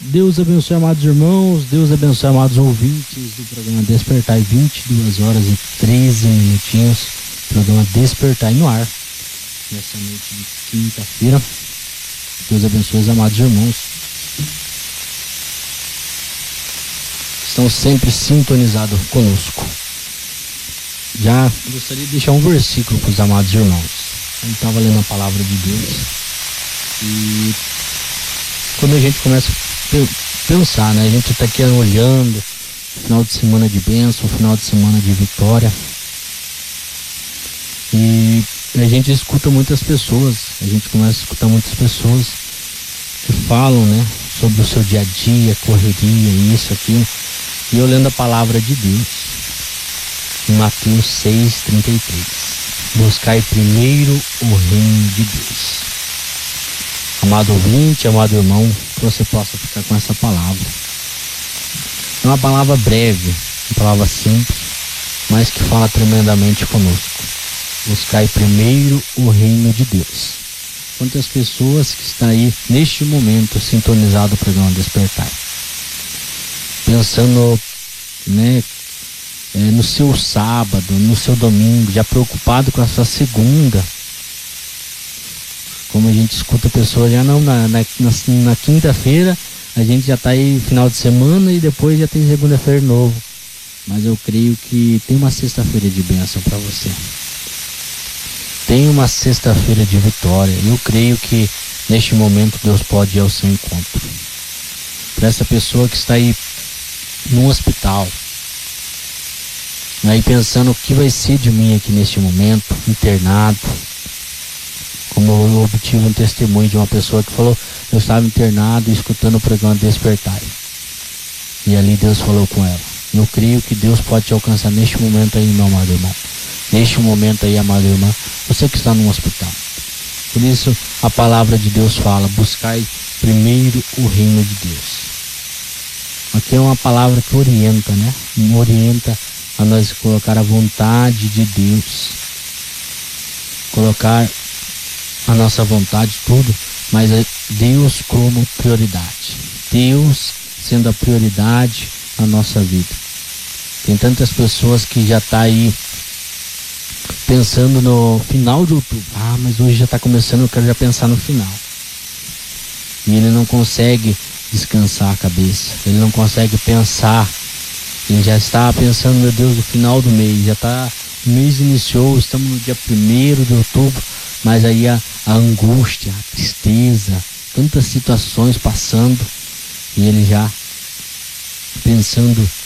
Deus abençoe, amados irmãos. Deus abençoe, amados ouvintes do programa Despertar. 22 horas e 13 minutinhos. Programa Despertar no ar. Nessa noite de quinta-feira. Deus abençoe os amados irmãos. Estão sempre sintonizados conosco. Já gostaria de deixar um versículo para os amados irmãos. A gente estava lendo a palavra de Deus. E quando a gente começa a pensar, né? A gente está aqui olhando final de semana de bênção, final de semana de vitória. E a gente escuta muitas pessoas, a gente começa a escutar muitas pessoas que falam, né? Sobre o seu dia a dia, correria, isso, aquilo. E eu lendo a palavra de Deus, em Mateus 6:33. Buscai primeiro o reino de Deus. Amado ouvinte, amado irmão, que você possa ficar com essa palavra. É uma palavra breve, uma palavra simples, mas que fala tremendamente conosco. Buscai primeiro o reino de Deus. Quantas pessoas que estão aí neste momento sintonizado o programa Despertar, pensando, né, no seu sábado, no seu domingo, já preocupado com a sua segunda. Como a gente escuta pessoas já não, na quinta-feira a gente já está aí final de semana e depois já tem segunda-feira novo. Mas eu creio que tem uma sexta-feira de bênção para você. Tem uma sexta-feira de vitória. Eu creio que neste momento Deus pode ir ao seu encontro. Para essa pessoa que está aí no hospital, aí pensando o que vai ser de mim aqui neste momento, internado. Como eu obtive um testemunho de uma pessoa que falou: eu estava internado escutando o programa Despertar. E ali Deus falou com ela. Eu creio que Deus pode te alcançar neste momento aí, meu amado irmão. Neste momento aí, amada irmã, você que está no hospital. Por isso a palavra de Deus fala: buscai primeiro o reino de Deus. Aqui é uma palavra que orienta, né? Orienta a nós colocar a vontade de Deus. Colocar a nossa vontade, tudo, mas é Deus como prioridade. Deus sendo a prioridade na nossa vida. Tem tantas pessoas que já tá aí pensando no final de outubro. Ah, mas hoje já está começando, eu quero já pensar no final. E ele não consegue descansar a cabeça, ele não consegue pensar. Ele já está pensando, meu Deus, no final do mês, já está, o mês iniciou, estamos no dia 1º de outubro, mas aí a angústia, a tristeza, tantas situações passando, e ele já pensando